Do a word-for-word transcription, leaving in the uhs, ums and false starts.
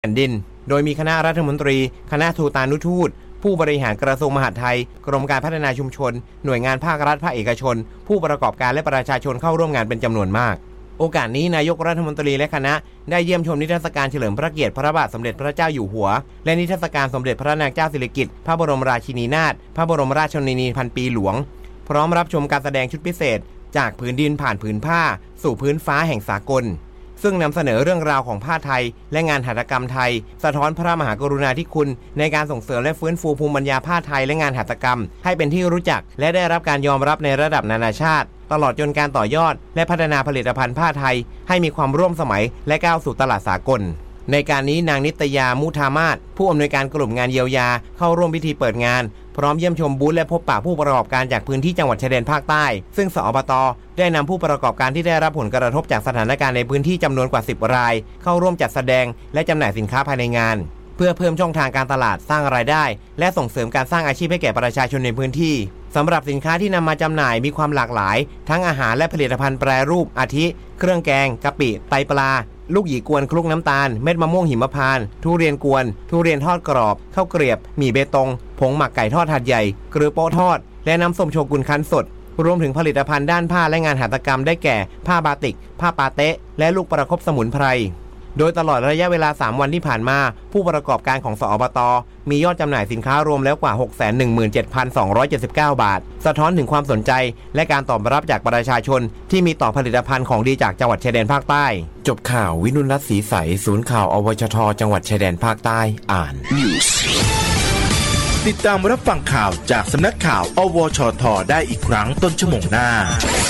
แผ่นดินโดยมีคณะรัฐมนตรีคณะทูตานุทูตผู้บริหารกระทรวงมหาดไทยกรมการพัฒนาชุมชนหน่วยงานภาครัฐภาคเอกชนผู้ประกอบการและประชาชนเข้าร่วมงานเป็นจำนวนมากโอกาสนี้นายกรัฐมนตรีและคณะได้เยี่ยมชมนิทรรศการเฉลิมพระเกียรติพระบาทสมเด็จพระเจ้าอยู่หัวและนิทรรศการสมเด็จพระนางเจ้าสิริกิติ์พระบรมราชินีนาถพระบรมราชชนนีพันปีหลวงพร้อมรับชมการแสดงชุดพิเศษจากผืนดินผ่านผืนผ้าสู่พื้นฟ้าแห่งสากลซึ่งนำเสนอเรื่องราวของผ้าไทยและงานหัตถกรรมไทยสะท้อนพระมหากรุณาธิคุณในการส่งเสริมและฟื้นฟูภูมิปัญญาผ้าไทยและงานหัตถกรรมให้เป็นที่รู้จักและได้รับการยอมรับในระดับนานาชาติตลอดจนการต่อยอดและพัฒนาผลิตภัณฑ์ผ้าไทยให้มีความร่วมสมัยและก้าวสู่ตลาดสากลในการนี้นางนิตยามุทามาศผู้อำนวยการกลุ่มงานเยียวยาเข้าร่วมพิธีเปิดงานพร้อมเยี่ยมชมบูธและพบปะผู้ประกอบการจากพื้นที่จังหวัดชายแดนภาคใต้ซึ่งสอบต.ได้นำผู้ประกอบการที่ได้รับผลกระทบจากสถานการณ์ในพื้นที่จำนวนกว่าสิบรายเข้าร่วมจัดแสดงและจำหน่ายสินค้าภายในงานเพื่อเพิ่มช่องทางการตลาดสร้างรายได้และส่งเสริมการสร้างอาชีพให้แก่ประชาชนในพื้นที่สำหรับสินค้าที่นำมาจำหน่ายมีความหลากหลายทั้งอาหารและผลิตภัณฑ์แปรรูปอาทิเครื่องแกงกะปิไตปลาลูกหยีกวนคลุกน้ำตาลเม็ดมะม่วงหิมพานต์ทุเรียนกวนทุเรียนทอดกรอบข้าวเกรียบหมี่เบตงผงหมักไก่ทอดถาดใหญ่เกลือโป๊ทอดและน้ำส้มโชกุนคั้นสดรวมถึงผลิตภัณฑ์ด้านผ้าและงานหัตถกรรมได้แก่ผ้าบาติกผ้าปาเต๊ะและลูกประคบสมุนไพรโดยตลอดระยะเวลาสามวันที่ผ่านมาผู้ประกอบการของสอบต.มียอดจำหน่ายสินค้ารวมแล้วกว่า หกแสนหนึ่งหมื่นเจ็ดพันสองร้อยเจ็ดสิบเก้า บาทสะท้อนถึงความสนใจและการตอบรับจากประชาชนที่มีต่อผลิตภัณฑ์ของดีจากจังหวัดชายแดนภาคใต้จบข่าววินุรัตน์ศรีใสศูนย์ข่าวอวชทจังหวัดชายแดนภาคใต้อ่าน News ติดตามรับฟังข่าวจากสำนักข่าวอวชทได้อีกครั้งต้นชั่วโมงหน้า